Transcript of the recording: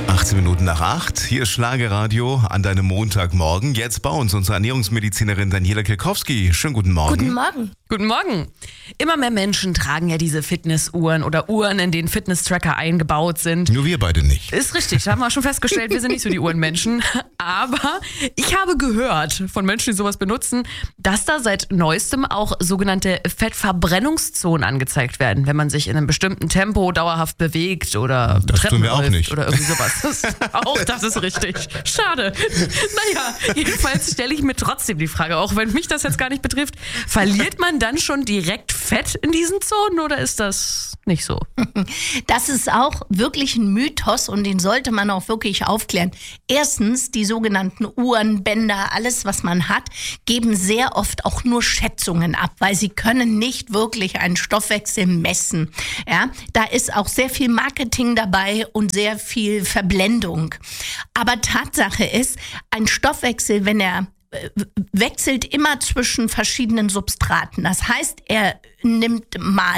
18 Minuten nach 8. Hier ist Schlagerradio an deinem Montagmorgen. Jetzt bei uns unsere Ernährungsmedizinerin Daniela Kelkowski. Schönen guten Morgen. Guten Morgen. Guten Morgen. Immer mehr Menschen tragen ja diese Fitnessuhren oder Uhren, in denen Fitness-Tracker eingebaut sind. Nur wir beide nicht. Ist richtig, da haben wir schon festgestellt, wir sind nicht so die Uhrenmenschen. Aber ich habe gehört von Menschen, die sowas benutzen, dass da seit neuestem auch sogenannte Fettverbrennungszonen angezeigt werden, wenn man sich in einem bestimmten Tempo dauerhaft bewegt oder Das Treppen tun wir auch läuft nicht. oder irgendwie sowas. Auch das ist richtig. Schade. Naja, jedenfalls stelle ich mir trotzdem die Frage, auch wenn mich das jetzt gar nicht betrifft, verliert man dann schon direkt Fett in diesen Zonen oder ist das nicht so? Das ist auch wirklich ein Mythos und den sollte man auch wirklich aufklären. Erstens, die sogenannten Uhren, Bänder, alles was man hat, geben sehr oft auch nur Schätzungen ab, weil sie können nicht wirklich einen Stoffwechsel messen. Ja, da ist auch sehr viel Marketing dabei und sehr viel Verblendung. Aber Tatsache ist, ein Stoffwechsel, wenn er wechselt immer zwischen verschiedenen Substraten. Das heißt, er nimmt mal